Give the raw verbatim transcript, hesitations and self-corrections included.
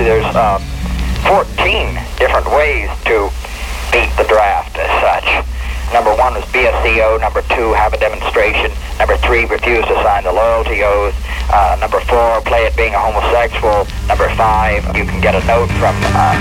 actually there's uh, fourteen different ways to beat the draft as such. Number one was be a C O. Number two, have a demonstration. Number three, refuse to sign the loyalty oath. Uh, number four, play it being a homosexual. Number five, you can get a note from uh,